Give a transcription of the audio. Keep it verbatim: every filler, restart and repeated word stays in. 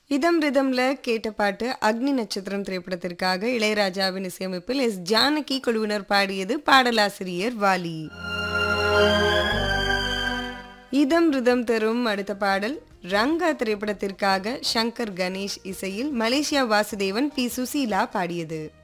இதம் ரிதம்ல கேட்ட பாட்டு அக்னி நட்சத்திரம் திரைப்படத்திற்காக இளையராஜாவின் இசையமைப்பில் எஸ் ஜானகி குழுவினர் பாடியது. பாடலாசிரியர் வாலி. இதம் ரிதம் தரும் அடுத்த பாடல் ரங்கா திரைப்படத்திற்காக சங்கர் கணேஷ் இசையில் மலேசியா வாசுதேவன் பி சுசீலா பாடியது.